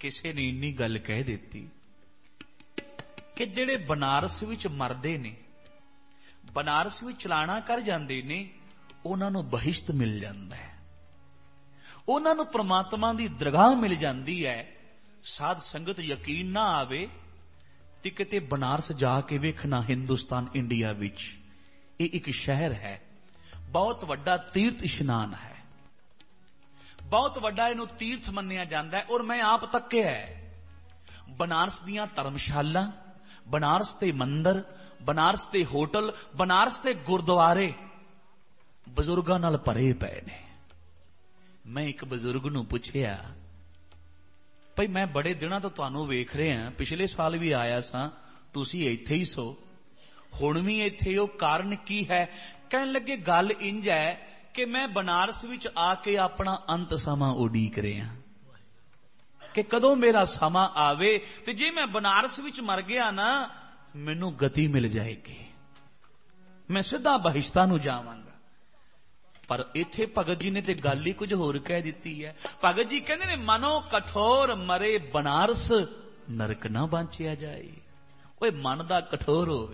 किसी ने इन्नी गल कह दी कि जिहड़े बनारस विच मरदे ने, बनारस विच चलाना कर जांदे ने, उन्हां नूं बहिश्त मिल जांदा है, उन्हां नूं परमात्मा दी दरगाह मिल जांदी है। साध संगत यकीन ना आवे ते किते बनारस जाके वेखना, हिंदुस्तान इंडिया विच ये एक शहर है, बहुत वड्डा तीर्थ इशनान है, बहुत वड्डा इहनूं तीर्थ मन्निया जाता है। और मैं आप तक्या है बनारस दियां धर्मशाला, बनारस के मंदिर, बनारस के होटल, बनारस के गुरुद्वारे बजुर्गों नाल भरे पे ने। मैं एक बजुर्ग नूं पुछया, भाई मैं बड़े दिनों तो तुहानूं वेख रहा, पिछले साल भी आया सां, तुसीं इत्थे ही सो, हुण भी इत्थे हो, कारण की है? कहण लगे गल इंज है कि मैं बनारस विच आके अपना अंत समा उडीक रहा कि कदों मेरा समा आवे, ते जे मैं बनारस विच मर गया ना, मैनू गति मिल जाएगी, मैं सीधा बहिश्तां नूं जावांगा। पर इत्थे भगत जी ने ते गल ही कुछ होर कह दी है। भगत जी कहते ने, मनो कठोर मरे बनारस, नरक ना बांचिया जाए। ओए मन दा कठोर होवे,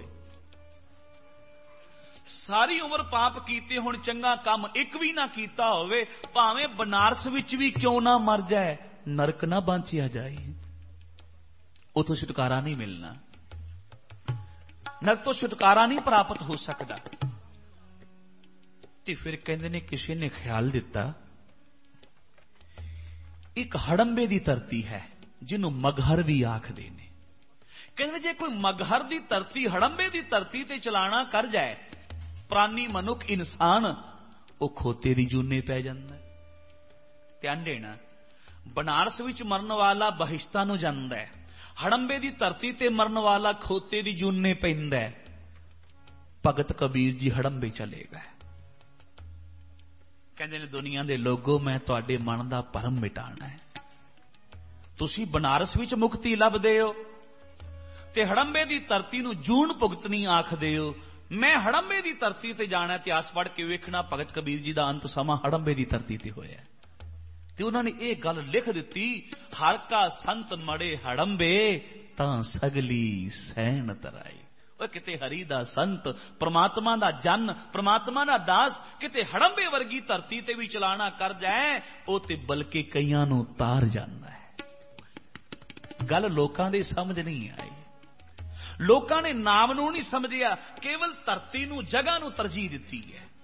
सारी उम्र पाप कीते, हुण चंगा काम एक भी ना कीता होवे, भावें बनारस विच भी क्यों ना मर जाए, नरक ना बांचिया जाए, उथों छुटकारा नहीं मिलना, नरक तो छुटकारा नहीं प्राप्त हो सकता। ते फिर कहते ने किसी ने ख्याल दिता, एक हड़ंबे की धरती है जिन्हों मगहर भी आखदे ने। कहते जे कोई मगहर की धरती, हड़ंबे की धरती ते चलाना कर जाए, प्राणी मनुख इंसान, वो खोते की जूने पै जांदा। ध्यान देना, बनारस विच मरन वाला बहिश्तां नूं जांदा है, हड़ंबे की धरती ते मरन वाला खोते की जूने पैंदा है। भगत कबीर जी हड़ंबे चले गए, कहते ने दुनिया के लोगों, मैं तुहाडे मन का भरम मिटाना है, तुसी बनारस विच मुक्ति लभदे हो ते हड़ंबे की धरती नूं जून भुगतनी आखदे हो। मैं हड़ंबे की धरती ते जाना, इतिहास पढ़ के वेखना भगत कबीर जी का अंत समा हड़ंबे की धरती ते होया। ते उन्होंने ये गल लिख दी, हर का संत मड़े हड़ंबे, तां सगली सैन तराई। किते हरि दा संत, परमात्मा दा जन, परमात्मा दा दास किते हड़ंबे वर्गी धरती ते भी चलाना कर जाए, वो ते बल्कि कईयां नूं तार जांदा है। गल लोकां दी समझ नहीं आई, लोकां ने नाम नूं नहीं समझिया, केवल धरती नूं, जगह नूं तरजीह दित्ती है।